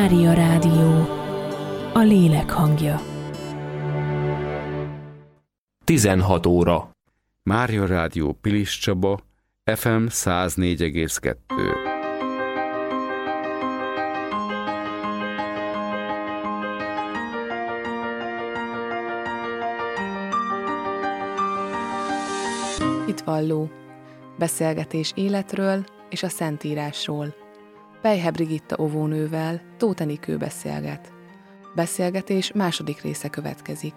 Mária Rádió, a lélek hangja. 16 óra. Mária Rádió Pilis Csaba, FM 104,2. Hitvalló. Beszélgetés életről és a Szentírásról. Pejhe Brigitta óvónővel Tóth Enikő beszélget. Beszélgetés második része következik.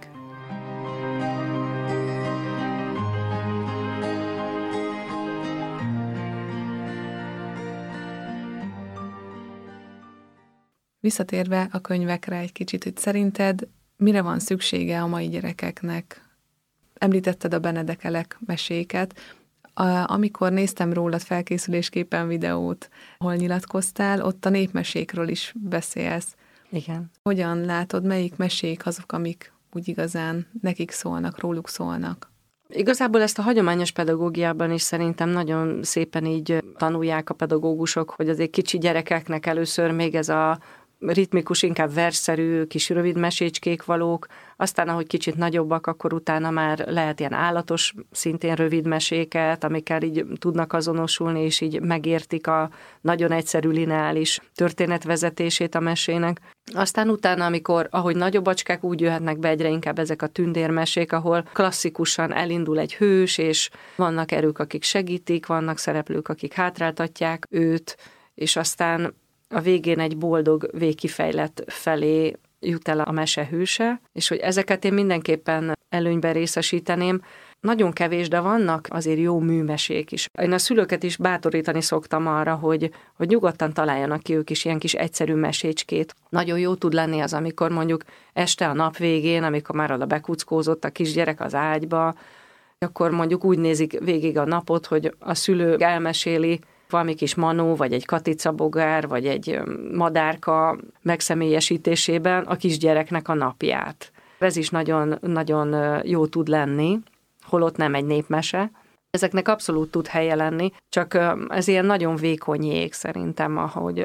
Visszatérve a könyvekre egy kicsit, hogy szerinted mire van szüksége a mai gyerekeknek? Említetted a Benedekelek meséket. Amikor néztem rólad felkészülésképpen videót, hol nyilatkoztál, ott a népmesékről is beszélsz. Igen. Hogyan látod, melyik mesék azok, amik úgy igazán nekik szólnak, róluk szólnak? Igazából ezt a hagyományos pedagógiában is szerintem nagyon szépen így tanulják a pedagógusok, hogy azért kicsi gyerekeknek először még ez a ritmikus, inkább versszerű, kis rövid mesécskék valók, aztán ahogy kicsit nagyobbak, akkor utána már lehet ilyen állatos, szintén rövid meséket, amikkel így tudnak azonosulni, és így megértik a nagyon egyszerű lineális történetvezetését a mesének. Aztán utána, ahogy nagyobb bacskák, úgy jöhetnek be egyre inkább ezek a tündérmesék, ahol klasszikusan elindul egy hős, és vannak erők, akik segítik, vannak szereplők, akik hátráltatják őt, és aztán a végén egy boldog végkifejlet felé jut el a mese hőse, és hogy ezeket én mindenképpen előnyben részesíteném. Nagyon kevés, de vannak azért jó műmesék is. Én a szülőket is bátorítani szoktam arra, hogy nyugodtan találjanak ki ők is ilyen kis egyszerű mesécskét. Nagyon jó tud lenni az, amikor mondjuk este a nap végén, amikor már oda bekuckózott a kisgyerek az ágyba, akkor mondjuk úgy nézik végig a napot, hogy a szülő elmeséli valami kis manó, vagy egy katicabogár, vagy egy madárka megszemélyesítésében a kisgyereknek a napját. Ez is nagyon, nagyon jó tud lenni, holott nem egy népmese. Ezeknek abszolút tud helye lenni, csak ez ilyen nagyon vékony jég szerintem,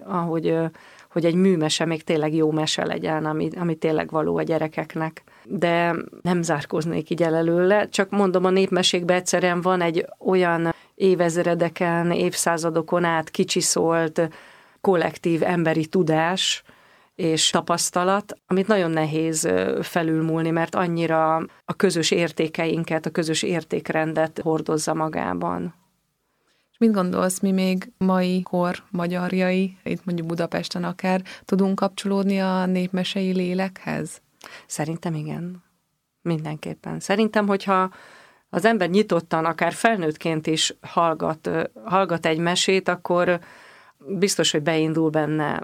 hogy egy műmese még tényleg jó mese legyen, ami tényleg való a gyerekeknek. De nem zárkóznék így előle, csak mondom, a népmesékben egyszerűen van egy olyan évezredeken, évszázadokon át kicsiszolt kollektív emberi tudás és tapasztalat, amit nagyon nehéz felülmúlni, mert annyira a közös értékeinket, a közös értékrendet hordozza magában. És mit gondolsz, mi még mai kor magyarjai, itt mondjuk Budapesten akár, tudunk kapcsolódni a népmesei lélekhez? Szerintem igen. Mindenképpen. Szerintem, hogyha az ember nyitottan, akár felnőttként is hallgat egy mesét, akkor biztos, hogy beindul benne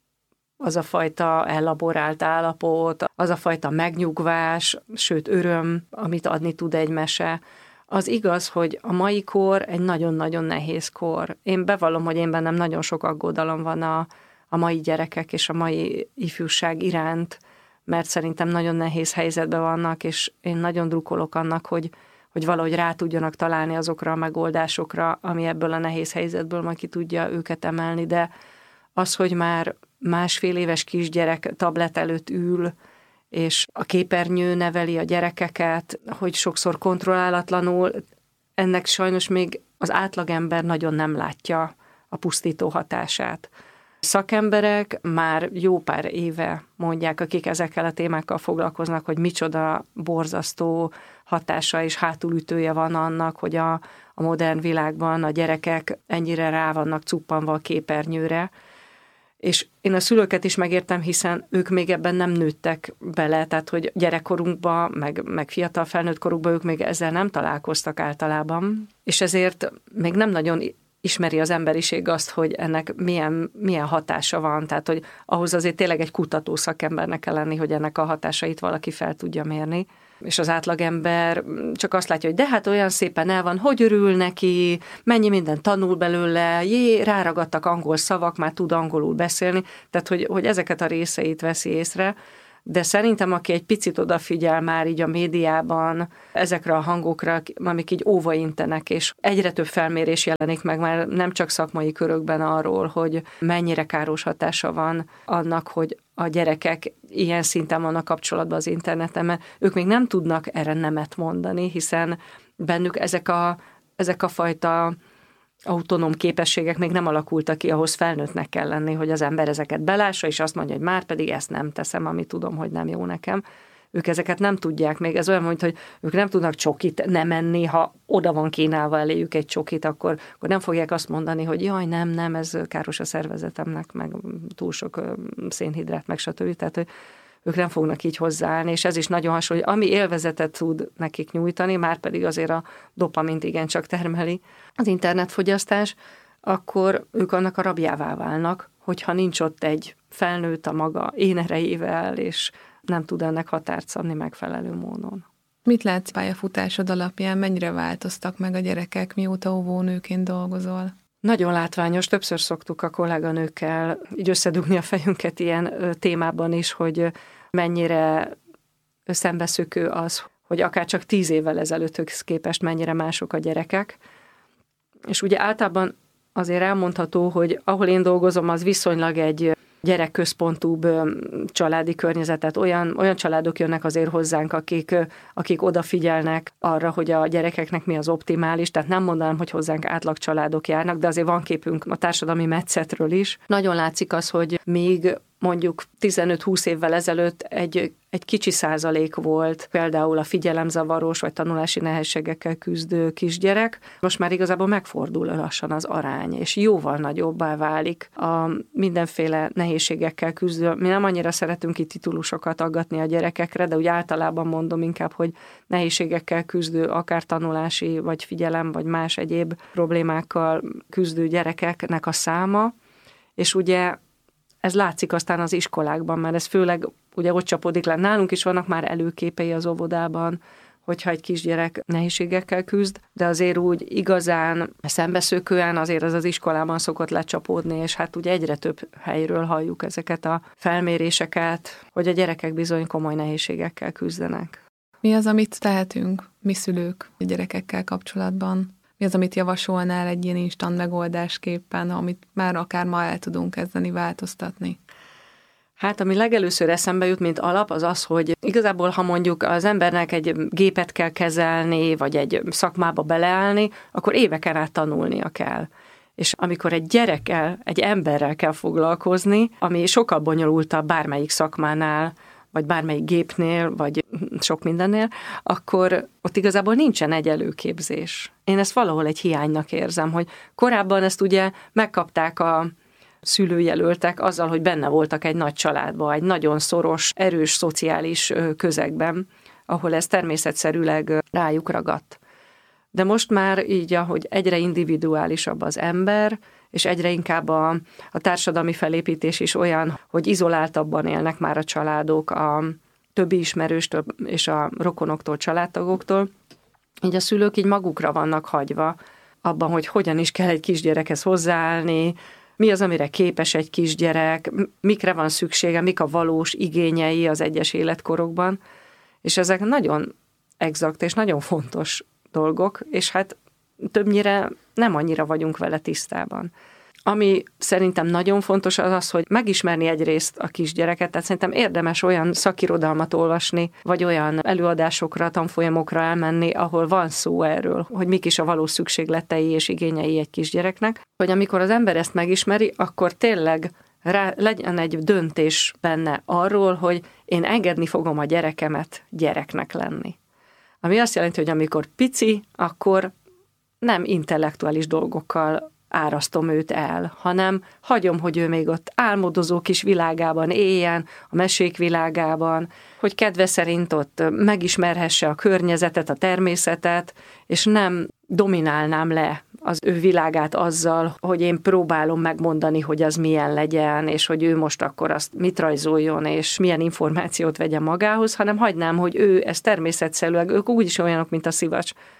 az a fajta elaborált állapot, az a fajta megnyugvás, sőt öröm, amit adni tud egy mese. Az igaz, hogy a mai kor egy nagyon-nagyon nehéz kor. Én bevallom, hogy én bennem nagyon sok aggodalom van a mai gyerekek és a mai ifjúság iránt, mert szerintem nagyon nehéz helyzetben vannak, és én nagyon drukkolok annak, hogy valahogy rá tudjanak találni azokra a megoldásokra, ami ebből a nehéz helyzetből majd ki tudja őket emelni, de az, hogy már másfél éves kisgyerek tablet előtt ül, és a képernyő neveli a gyerekeket, hogy sokszor kontrollálatlanul, ennek sajnos még az átlagember nagyon nem látja a pusztító hatását. Szakemberek már jó pár éve mondják, akik ezekkel a témákkal foglalkoznak, hogy micsoda borzasztó hatása és hátulütője van annak, hogy a modern világban a gyerekek ennyire rá vannak cuppanva a képernyőre. És én a szülőket is megértem, hiszen ők még ebben nem nőttek bele, tehát hogy gyerekkorunkban, meg fiatal felnőtt korukban ők még ezzel nem találkoztak általában, és ezért még nem nagyon ismeri az emberiség azt, hogy ennek milyen hatása van, tehát hogy ahhoz azért tényleg egy kutató szakembernek kell lenni, hogy ennek a hatásait valaki fel tudja mérni. És az átlagember csak azt látja, hogy de hát olyan szépen el van, hogy örül neki, mennyi minden tanul belőle, ráragadtak angol szavak, már tud angolul beszélni, tehát hogy ezeket a részeit veszi észre, De szerintem, aki egy picit odafigyel már így a médiában ezekre a hangokra, amik így óvaintenek, és egyre több felmérés jelenik meg már nem csak szakmai körökben arról, hogy mennyire káros hatása van annak, hogy a gyerekek ilyen szinten vannak kapcsolatban az interneten, mert ők még nem tudnak erre nemet mondani, hiszen bennük ezek a fajta autonóm képességek még nem alakultak ki, ahhoz felnőttnek kell lenni, hogy az ember ezeket belássa, és azt mondja, hogy már pedig ezt nem teszem, amit tudom, hogy nem jó nekem. Ők ezeket nem tudják még. Ez olyan, hogy ők nem tudnak csokit nem enni, ha oda van kínálva eléjük egy csokit, akkor nem fogják azt mondani, hogy jaj, nem, ez káros a szervezetemnek, meg túl sok szénhidrát, meg stb. Tehát, hogy ők nem fognak így hozzáállni, és ez is nagyon hasonló, hogy ami élvezetet tud nekik nyújtani, már pedig azért a dopamint igencsak termeli az internetfogyasztás, akkor ők annak a rabjává válnak, hogyha nincs ott egy felnőtt a maga én erejével, és nem tud ennek határt szabni megfelelő módon. Mit látsz pályafutásod alapján, mennyire változtak meg a gyerekek, mióta óvónőként dolgozol? Nagyon látványos, többször szoktuk a kolléganőkkel így összedugni a fejünket ilyen témában is, hogy mennyire szembeszökő az, hogy akár csak 10 évvel ezelőtthöz képest mennyire mások a gyerekek. És ugye általában azért elmondható, hogy ahol én dolgozom, az viszonylag egy gyerekközpontúbb családi környezetet. Olyan családok jönnek azért hozzánk, akik odafigyelnek arra, hogy a gyerekeknek mi az optimális, tehát nem mondanám, hogy hozzánk átlag családok járnak, de azért van képünk a társadalmi metszetről is. Nagyon látszik az, hogy még mondjuk 15-20 évvel ezelőtt egy kicsi százalék volt például a figyelemzavaros vagy tanulási nehézségekkel küzdő kisgyerek. Most már igazából megfordul lassan az arány, és jóval nagyobbá válik a mindenféle nehézségekkel küzdő. Mi nem annyira szeretünk itt titulusokat aggatni a gyerekekre, de úgy általában mondom inkább, hogy nehézségekkel küzdő, akár tanulási, vagy figyelem, vagy más egyéb problémákkal küzdő gyerekeknek a száma, és ugye ez látszik aztán az iskolákban, mert ez főleg ugye ott csapódik le. Nálunk is vannak már előképei az óvodában, hogyha egy kisgyerek nehézségekkel küzd, de azért úgy igazán szembeszökően azért az iskolában szokott lecsapódni, és hát ugye egyre több helyről halljuk ezeket a felméréseket, hogy a gyerekek bizony komoly nehézségekkel küzdenek. Mi az, amit tehetünk, mi szülők a gyerekekkel kapcsolatban? Mi az, amit javasolnál egy ilyen instant megoldásképpen, amit már akár ma el tudunk kezdeni változtatni? Hát, ami legelőször eszembe jut, mint alap, az az, hogy igazából, ha mondjuk az embernek egy gépet kell kezelni, vagy egy szakmába beleállni, akkor éveken át tanulnia kell. És amikor egy gyerekkel, egy emberrel kell foglalkozni, ami sokkal bonyolultabb bármelyik szakmánál, vagy bármelyik gépnél, vagy sok mindennél, akkor ott igazából nincsen egy előképzés. Én ezt valahol egy hiánynak érzem, hogy korábban ezt ugye megkapták a szülőjelöltek azzal, hogy benne voltak egy nagy családban, egy nagyon szoros, erős szociális közegben, ahol ez természetszerűleg rájuk ragadt. De most már így, ahogy egyre individuálisabb az ember, és egyre inkább a társadalmi felépítés is olyan, hogy izoláltabban élnek már a családok a többi ismerőstől és a rokonoktól, családtagoktól, így a szülők így magukra vannak hagyva abban, hogy hogyan is kell egy kisgyerekhez hozzáállni, mi az, amire képes egy kisgyerek, mikre van szüksége, mik a valós igényei az egyes életkorokban, és ezek nagyon exakt és nagyon fontos dolgok, és hát többnyire nem annyira vagyunk vele tisztában. Ami szerintem nagyon fontos az az, hogy megismerni egyrészt a kisgyereket, tehát szerintem érdemes olyan szakirodalmat olvasni, vagy olyan előadásokra, tanfolyamokra elmenni, ahol van szó erről, hogy mik is a valós szükségletei és igényei egy kisgyereknek, hogy amikor az ember ezt megismeri, akkor tényleg legyen egy döntés benne arról, hogy én engedni fogom a gyerekemet gyereknek lenni. Ami azt jelenti, hogy amikor pici, akkor nem intellektuális dolgokkal árasztom őt el, hanem hagyom, hogy ő még ott álmodozó kis világában éljen, a mesék világában, hogy kedve szerint ott megismerhesse a környezetet, a természetet, és nem dominálnám le az ő világát azzal, hogy én próbálom megmondani, hogy az milyen legyen, és hogy ő most akkor azt mit rajzoljon, és milyen információt vegye magához, hanem hagynám, hogy ő, ez természetszerűleg, ők úgyis olyanok, mint a szivacs.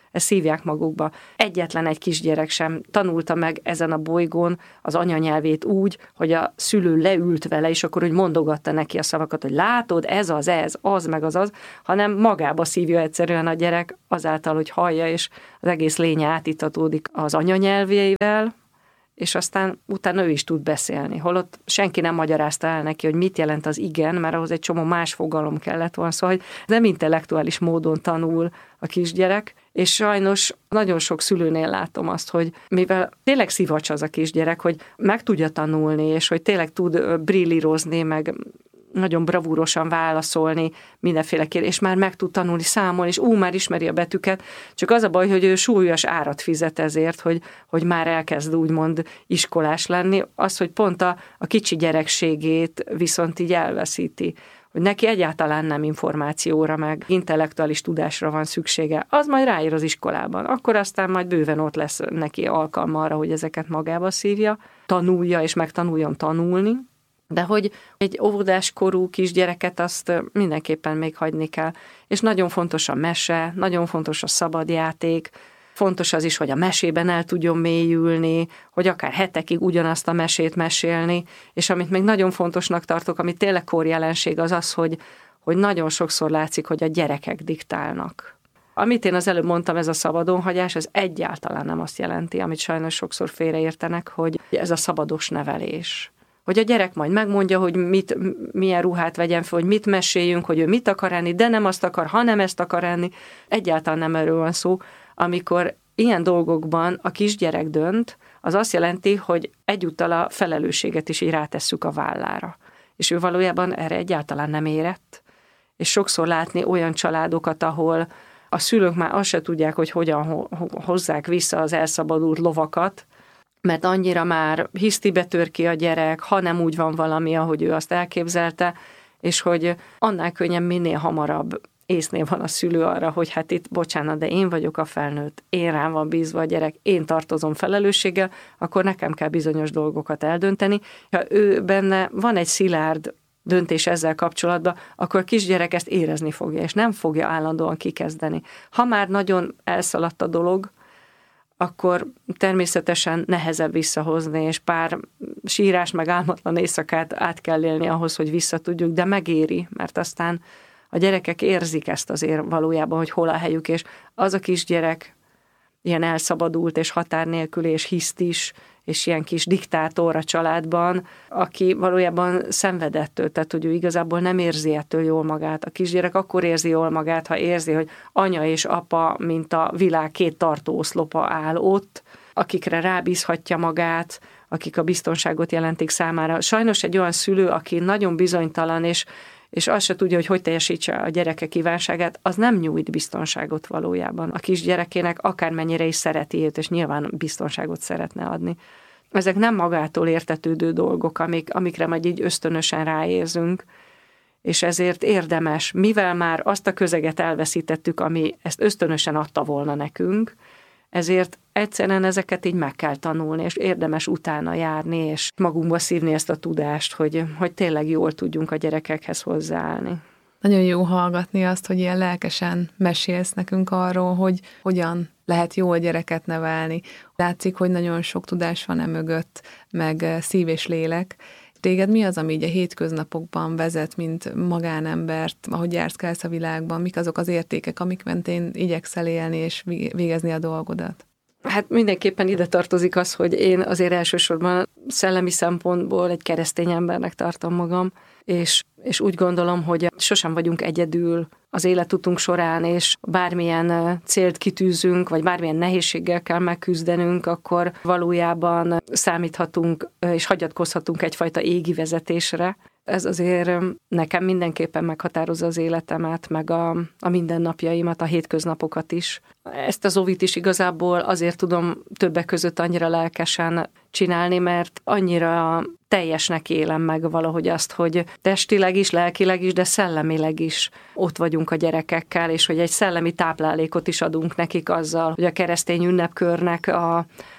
ezt szívják magukba. Egyetlen egy kisgyerek sem tanulta meg ezen a bolygón az anyanyelvét úgy, hogy a szülő leült vele, és akkor úgy mondogatta neki a szavakat, hogy látod, ez, az, meg az, hanem magába szívja egyszerűen a gyerek azáltal, hogy hallja, és az egész lénye átitatódik az anyanyelvével, és aztán utána ő is tud beszélni. Holott senki nem magyarázta el neki, hogy mit jelent az igen, mert ahhoz egy csomó más fogalom kellett volna, szóval hogy nem intellektuális módon tanul a kisgyerek, és sajnos nagyon sok szülőnél látom azt, hogy mivel tényleg szivacs az a kisgyerek, hogy meg tudja tanulni, és hogy tényleg tud brillírozni, meg nagyon bravúrosan válaszolni mindenféle kérdés, és már meg tud tanulni számolni, és már ismeri a betűket, csak az a baj, hogy ő súlyos árat fizet ezért, hogy már elkezd úgymond iskolás lenni, az, hogy pont a kicsi gyerekségét viszont így elveszíti, hogy neki egyáltalán nem információra, meg intellektuális tudásra van szüksége, az majd ráír az iskolában, akkor aztán majd bőven ott lesz neki alkalma arra, hogy ezeket magába szívja, tanulja és megtanuljon tanulni, de hogy egy óvodáskorú kisgyereket azt mindenképpen még hagyni kell. És nagyon fontos a mese, nagyon fontos a szabadjáték, fontos az is, hogy a mesében el tudjon mélyülni, hogy akár hetekig ugyanazt a mesét mesélni, és amit még nagyon fontosnak tartok, ami tényleg korjelenség, az az, hogy nagyon sokszor látszik, hogy a gyerekek diktálnak. Amit én az előbb mondtam, ez a szabadonhagyás, ez egyáltalán nem azt jelenti, amit sajnos sokszor félreértenek, hogy ez a szabados nevelés. Hogy a gyerek majd megmondja, hogy milyen ruhát vegyen fel, hogy mit meséljünk, hogy ő mit akar enni, de nem azt akar, hanem ezt akar enni. Egyáltalán nem erről van szó. Amikor ilyen dolgokban a kisgyerek dönt, az azt jelenti, hogy egyúttal a felelősséget is így rátesszük a vállára. És ő valójában erre egyáltalán nem érett. És sokszor látni olyan családokat, ahol a szülők már azt se tudják, hogy hogyan hozzák vissza az elszabadult lovakat, mert annyira már hisztibe tör ki a gyerek, ha nem úgy van valami, ahogy ő azt elképzelte, és hogy annál könnyen minél hamarabb észnél van a szülő arra, hogy hát itt, bocsánat, de én vagyok a felnőtt, én rám van bízva a gyerek, én tartozom felelősséggel, akkor nekem kell bizonyos dolgokat eldönteni. Ha ő benne van egy szilárd döntés ezzel kapcsolatban, akkor a kisgyerek ezt érezni fogja, és nem fogja állandóan kikezdeni. Ha már nagyon elszaladt a dolog, akkor természetesen nehezebb visszahozni, és pár sírás meg álmatlan éjszakát át kell élni ahhoz, hogy visszatudjuk, de megéri, mert aztán a gyerekek érzik ezt azért valójában, hogy hol a helyük, és az a kisgyerek ilyen elszabadult, és határ nélkül, és hisztis, és ilyen kis diktátor a családban, aki valójában szenvedettől, tehát hogy ő igazából nem érzi ettől jól magát. A kisgyerek akkor érzi jól magát, ha érzi, hogy anya és apa, mint a világ két tartóoszlopa áll ott, akikre rábízhatja magát, akik a biztonságot jelentik számára. Sajnos egy olyan szülő, aki nagyon bizonytalan, és azt se tudja, hogy teljesítse a gyereke kívánságát, az nem nyújt biztonságot valójában. A kisgyerekének akármennyire is szereti őt, és nyilván biztonságot szeretne adni. Ezek nem magától értetődő dolgok, amikre majd így ösztönösen ráérzünk, és ezért érdemes, mivel már azt a közeget elveszítettük, ami ezt ösztönösen adta volna nekünk, ezért egyszerűen ezeket így meg kell tanulni, és érdemes utána járni, és magunkba szívni ezt a tudást, hogy tényleg jól tudjunk a gyerekekhez hozzáállni. Nagyon jó hallgatni azt, hogy ilyen lelkesen mesélsz nekünk arról, hogy hogyan lehet jól gyereket nevelni. Látszik, hogy nagyon sok tudás van mögött, meg szív és lélek. Téged mi az, ami így a hétköznapokban vezet, mint magánembert, ahogy járkálsz a világban? Mik azok az értékek, amik mentén igyekszel élni és végezni a dolgodat? Hát mindenképpen ide tartozik az, hogy én azért elsősorban szellemi szempontból egy keresztény embernek tartom magam, és úgy gondolom, hogy sosem vagyunk egyedül az életutunk során, és bármilyen célt kitűzünk, vagy bármilyen nehézséggel kell megküzdenünk, akkor valójában számíthatunk és hagyatkozhatunk egyfajta égi vezetésre. Ez azért nekem mindenképpen meghatározza az életemet, meg a mindennapjaimat, a hétköznapokat is. Ezt az óvit is igazából azért tudom többek között annyira lelkesen csinálni, mert annyira teljesnek élem meg valahogy azt, hogy testileg is, lelkileg is, de szellemileg is ott vagyunk a gyerekekkel, és hogy egy szellemi táplálékot is adunk nekik azzal, hogy a keresztény ünnepkörnek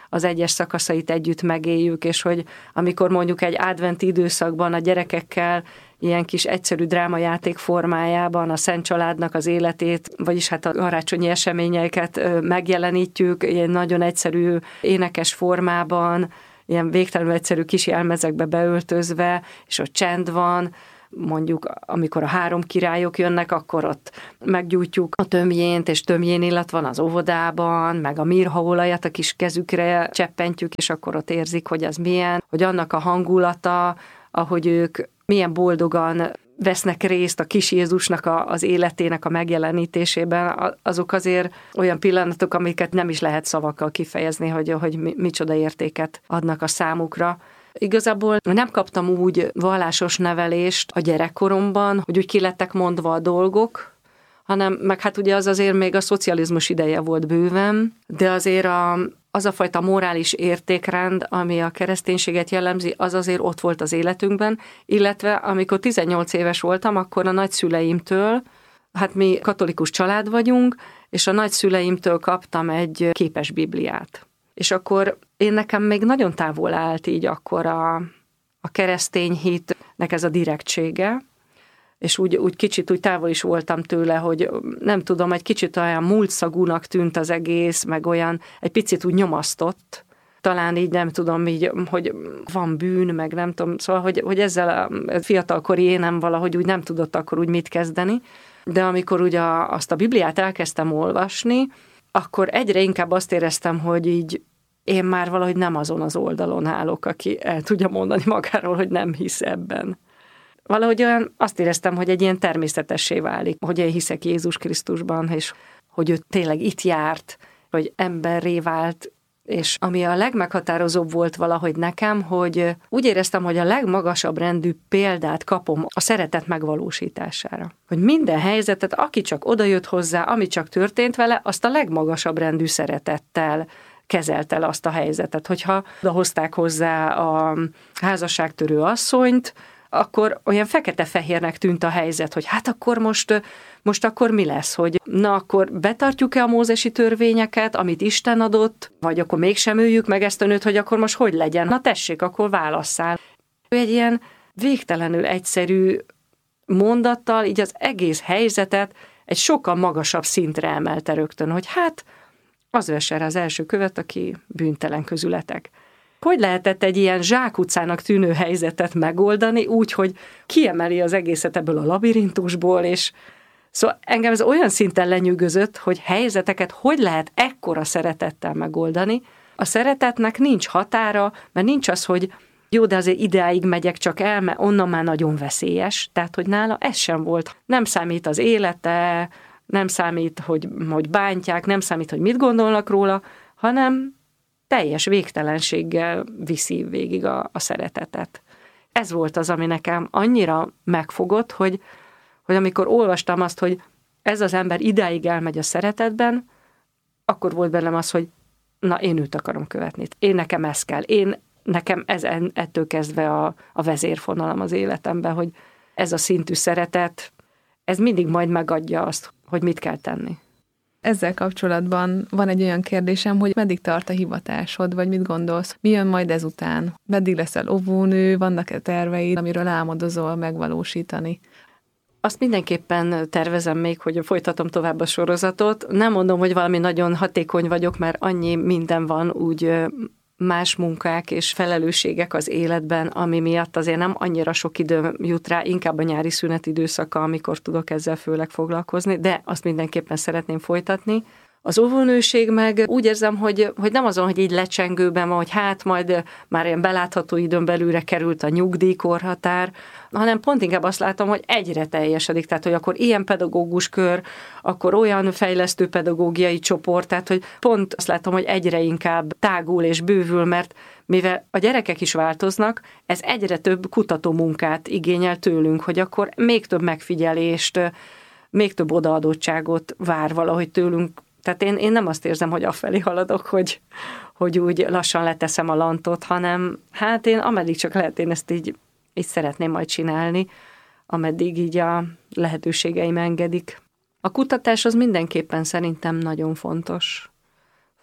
az egyes szakaszait együtt megéljük, és hogy amikor mondjuk egy adventi időszakban a gyerekekkel ilyen kis egyszerű drámajáték formájában a Szent Családnak az életét, vagyis hát a karácsonyi eseményeiket megjelenítjük, ilyen nagyon egyszerű énekes formában, ilyen végtelenül egyszerű kis jelmezekbe beöltözve, és ott csend van, mondjuk amikor a 3 királyok jönnek, akkor ott meggyújtjuk a tömjént, és tömjén illat van az óvodában, meg a mirhaolajat a kis kezükre cseppentjük, és akkor ott érzik, hogy az milyen, hogy annak a hangulata, ahogy ők milyen boldogan vesznek részt a kis Jézusnak az életének a megjelenítésében, azok azért olyan pillanatok, amiket nem is lehet szavakkal kifejezni, hogy micsoda értéket adnak a számukra. Igazából nem kaptam úgy vallásos nevelést a gyerekkoromban, hogy úgy ki lettek mondva a dolgok, hanem meg hát ugye az azért még a szocializmus ideje volt bőven, de azért az a fajta morális értékrend, ami a kereszténységet jellemzi, az azért ott volt az életünkben, illetve amikor 18 éves voltam, akkor a nagyszüleimtől, hát mi katolikus család vagyunk, és a nagyszüleimtől kaptam egy képes Bibliát. És akkor nekem még nagyon távol állt így akkor a keresztény hitnek ez a direktsége, és úgy kicsit úgy távol is voltam tőle, hogy nem tudom, egy kicsit olyan múltszagúnak tűnt az egész, meg olyan egy picit úgy nyomasztott. Talán így nem tudom, így, hogy van bűn, meg nem tudom, szóval, hogy ezzel a fiatalkori énem valahogy úgy nem tudott akkor úgy mit kezdeni. De amikor ugye azt a Bibliát elkezdtem olvasni, akkor egyre inkább azt éreztem, hogy így én már valahogy nem azon az oldalon állok, aki el tudja mondani magáról, hogy nem hisz ebben. Valahogy olyan azt éreztem, hogy egy ilyen természetessé válik, hogy én hiszek Jézus Krisztusban, és hogy ő tényleg itt járt, hogy emberré vált, és ami a legmeghatározóbb volt valahogy nekem, hogy úgy éreztem, hogy a legmagasabb rendű példát kapom a szeretet megvalósítására. Hogy minden helyzetet, aki csak odajött hozzá, ami csak történt vele, azt a legmagasabb rendű szeretettel kezelte el azt a helyzetet. Hogyha hozták hozzá a házasságtörő asszonyt, akkor olyan fekete-fehérnek tűnt a helyzet, hogy hát akkor most akkor mi lesz, hogy na akkor betartjuk-e a mózesi törvényeket, amit Isten adott, vagy akkor mégsem öljük meg ezt a nőt, hogy akkor most hogy legyen? Na tessék, akkor válasszál. Ő egy ilyen végtelenül egyszerű mondattal így az egész helyzetet egy sokkal magasabb szintre emelte rögtön, hogy hát az vesse rá az első követ, aki bűntelen közületek. Hogy lehetett egy ilyen zsákutcának tűnő helyzetet megoldani úgy, hogy kiemeli az egészet ebből a labirintusból, és szóval engem ez olyan szinten lenyűgözött, hogy helyzeteket hogy lehet ekkora szeretettel megoldani. A szeretetnek nincs határa, mert nincs az, hogy jó, de azért ideáig megyek csak el, mert onnan már nagyon veszélyes. Tehát, hogy nála ez sem volt. Nem számít az élete, nem számít, hogy bántják, nem számít, hogy mit gondolnak róla, hanem teljes végtelenséggel viszi végig a szeretetet. Ez volt az, ami nekem annyira megfogott, hogy amikor olvastam azt, hogy ez az ember idáig elmegy a szeretetben, akkor volt bennem az, hogy na, én őt akarom követni. Nekem ez kell. Nekem ez ettől kezdve a vezérfonalam az életemben, hogy ez a szintű szeretet, ez mindig majd megadja azt, hogy mit kell tenni. Ezzel kapcsolatban van egy olyan kérdésem, hogy meddig tart a hivatásod, vagy mit gondolsz? Mi jön majd ezután? Meddig leszel óvónő? Vannak-e terveid, amiről álmodozol megvalósítani? Azt mindenképpen tervezem még, hogy folytatom tovább a sorozatot. Nem mondom, hogy valami nagyon hatékony vagyok, mert annyi minden van úgy más munkák és felelősségek az életben, ami miatt azért nem annyira sok idő jut rá, inkább a nyári szünet időszaka, amikor tudok ezzel főleg foglalkozni, de azt mindenképpen szeretném folytatni. Az óvónőség meg úgy érzem, hogy nem azon, hogy így lecsengőben van, hogy hát majd már ilyen belátható időn belülre került a nyugdíjkorhatár, hanem pont inkább azt látom, hogy egyre teljesedik, tehát hogy akkor ilyen pedagógus kör, akkor olyan fejlesztő pedagógiai csoport, tehát hogy pont azt látom, hogy egyre inkább tágul és bővül, mert mivel a gyerekek is változnak, ez egyre több kutatómunkát igényel tőlünk, hogy akkor még több megfigyelést, még több odaadottságot vár valahogy tőlünk. Tehát én nem azt érzem, hogy afelé haladok, hogy úgy lassan leteszem a lantot, hanem hát én ameddig csak lehet, én ezt így szeretném majd csinálni, ameddig így a lehetőségeim engedik. A kutatás az mindenképpen szerintem nagyon fontos.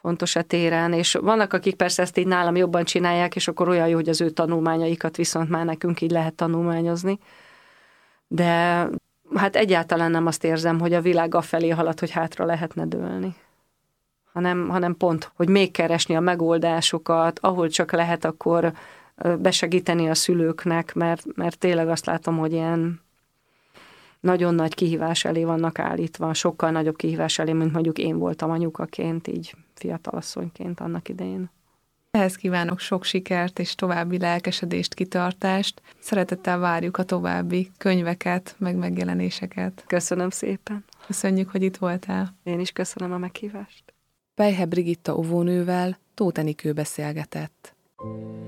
fontos a téren, és vannak, akik persze ezt így nálam jobban csinálják, és akkor olyan jó, hogy az ő tanulmányaikat viszont már nekünk így lehet tanulmányozni. De hát egyáltalán nem azt érzem, hogy a világ afelé halad, hogy hátra lehetne dőlni. Hanem pont, hogy még keresni a megoldásokat, ahol csak lehet, akkor besegíteni a szülőknek, mert tényleg azt látom, hogy ilyen nagyon nagy kihívás elé vannak állítva, sokkal nagyobb kihívás elé, mint mondjuk én voltam anyukaként, így fiatalasszonyként annak idején. Ehhez kívánok sok sikert és további lelkesedést, kitartást. Szeretettel várjuk a további könyveket, meg megjelenéseket. Köszönöm szépen. Köszönjük, hogy itt voltál. Én is köszönöm a meghívást. Pejhe Brigitta óvónővel Tóth Enikő beszélgetett.